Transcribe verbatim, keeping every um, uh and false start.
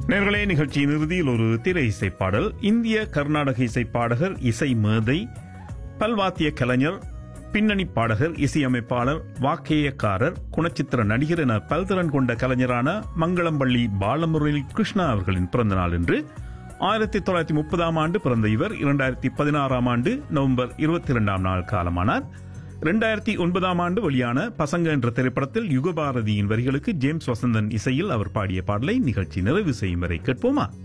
நேர்களே, நிகழ்ச்சியின் இறுதியில் ஒரு திரை இசைப்பாடல். இந்திய கர்நாடக இசைப்பாடகர், இசை மேதை, பல்வாத்திய கலைஞர், பின்னணி பாடகர், இசையமைப்பாளர், வாக்கேயக்காரர், குணச்சித்திர நடிகர் என பல்திறன் கொண்ட கலைஞரான மங்களம்பள்ளி பாலமுரளி கிருஷ்ணா அவர்களின் பிறந்த நாள் என்று. ஆயிரத்தி தொள்ளாயிரத்தி முப்பதாம் ஆண்டு பிறந்த இவர் இரண்டாயிரத்தி பதினாறாம் ஆண்டு நவம்பர் இருபத்தி இரண்டாம் நாள் காலமானார். இரண்டாயிரத்தி ஒன்பதாம் ஆண்டு வெளியான பசங்க என்ற திரைப்படத்தில் யுகபாரதியின் வரிகளுக்கு ஜேம்ஸ் வசந்தன் இசையில் அவர் பாடிய பாடலை நிகழ்ச்சி நிறைவு செய்யும் வரை கேட்போமா?